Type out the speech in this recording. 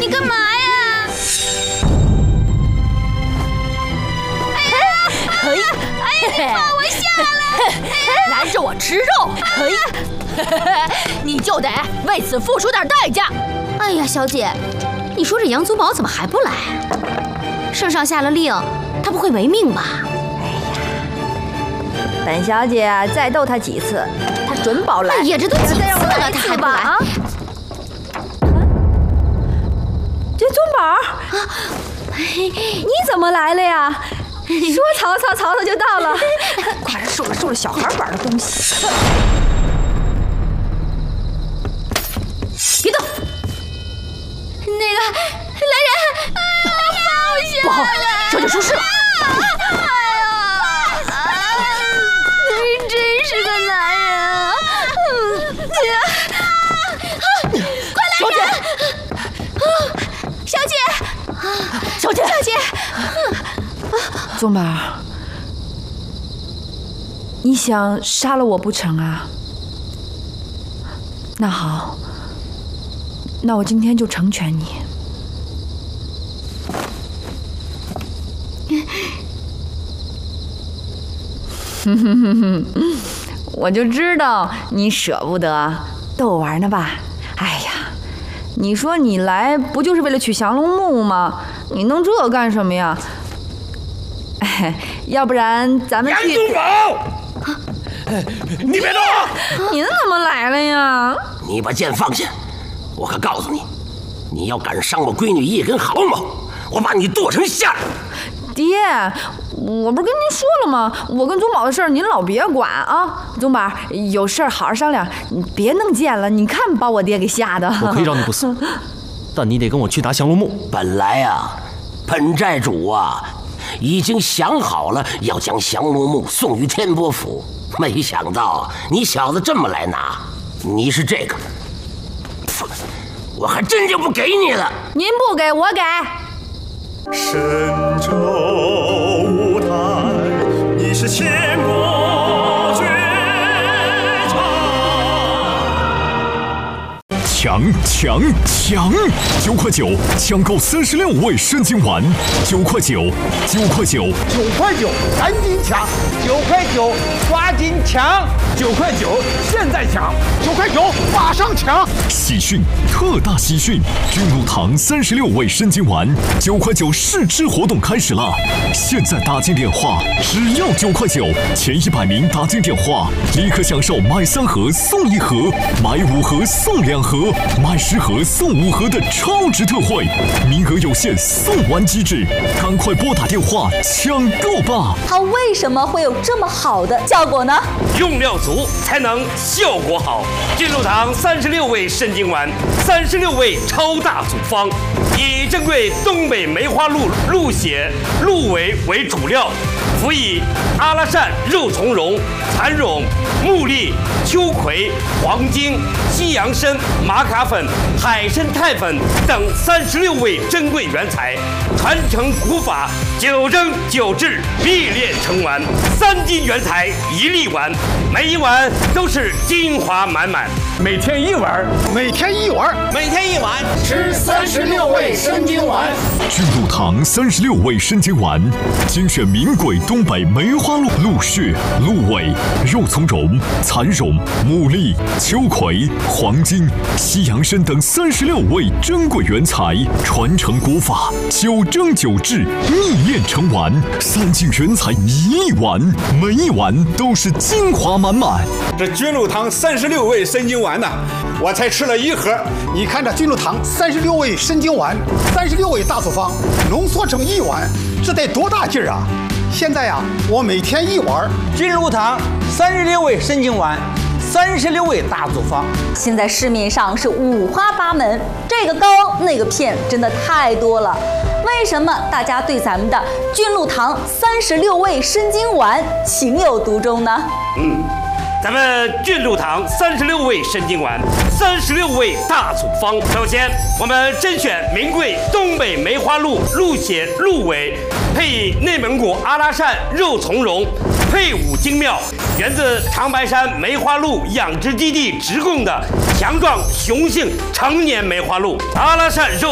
你干嘛呀？ 可以。 哎呀，你放我下来！ 拦着我吃肉，可以。你就得为此付出点代价。 哎呀，小姐，你说这杨宗保怎么还不来？圣上下了令，他不会没命吧？ 本小姐再逗他几次，他准保来。 哎呀，这都几次了，他还不来啊？ 这宗保，你怎么来了呀？说曹操，曹操就到了。快收了小孩玩的东西。 别动！那个来人，放我下来！ 不好，这就出事了！ 你真是个男人啊！快来人！小姐， 小姐， 小姐， 宗保，你想杀了我不成啊？那好，那我今天就成全你。我就知道你舍不得，逗我玩呢吧？哎呀，你说你来不就是为了取降龙木吗？你弄这干什么呀？哎，要不然咱们去。 杨宗保，你别动！ 您怎么来了呀？ 你把剑放下！我可告诉你，你要敢伤我闺女一根毫毛，我把你剁成馅儿！ 爹，我不是跟您说了吗？我跟宗保的事儿您老别管啊！宗保，有事儿好好商量，你别弄剑了。你看把我爹给吓的。 我可以让你不死，但你得跟我去打降龙木。 本来啊，本寨主啊，已经想好了要将降龙木送于天波府，没想到你小子这么来拿，你是这个，我还真就不给你了。 您不给我给。 神州舞台，你是千国绝唱。 抢！9块9，抢购36味参金丸，9块9，9块9，9 块9，赶紧抢！9块9，抓紧抢！9块9，现在抢！9块9，马上抢！ 喜讯，特大喜讯！君禄堂36味参金丸，9块9试吃活动开始了！现在打进电话，只要9块9，前100名打进电话，立刻享受买3盒送1盒，买5盒送2盒，买10盒送5盒的超值特惠，名额有限，送完即止，赶快拨打电话抢购吧！ 它为什么会有这么好的效果呢？ 用料足才能效果好。君禄堂36味参金丸，36味超大组方，以珍贵东北梅花鹿血、鹿尾为主料，辅以阿拉善肉苁蓉、蚕苇、木栗、秋葵、黄精、西洋参、玛卡粉、海参肽粉等36味珍贵原材，传承古法，9蒸9制，必炼成丸，3斤原材1粒丸，每一碗都是精华满满。 每天1碗，每天1碗， 每天1碗， 吃36味参金丸。 君禄堂36味参金丸，精选名贵东北梅花鹿血、鹿尾、肉苁蓉、蚕苇、木栗、秋葵、黄精、西洋参等36味珍贵原材，传承古法，9蒸9制，秘炼成丸，3斤原材1粒丸，每一碗都是精华满满。 这君禄堂36味参金丸呢，我才吃了1盒。你看这君禄堂36味参金丸，36味大组方浓缩成1碗，这得多大劲儿啊！现在呀，我每天1碗。 君禄堂36味参金丸，36味大组方。 现在市面上是五花八门，这个膏那个片，真的太多了。为什么大家对咱们的君禄堂36味参金丸情有独钟呢？ 咱们君禄堂36味参金丸，36味大组方。首先，我们甄选名贵东北梅花鹿血、鹿尾，配以内蒙古阿拉善肉苁蓉，配伍精妙，源自长白山梅花鹿养殖基地直供的强壮雄性成年梅花鹿，阿拉善肉